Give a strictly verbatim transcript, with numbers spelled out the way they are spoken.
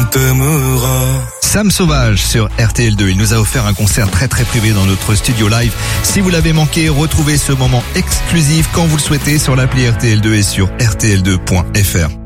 on t'aimera. Sam Sauvage sur R T L deux. Il nous a offert un concert très très privé dans notre studio live. Si vous l'avez manqué, retrouvez ce moment exclusif quand vous le souhaitez sur l'appli R T L deux et sur R T L deux point F R.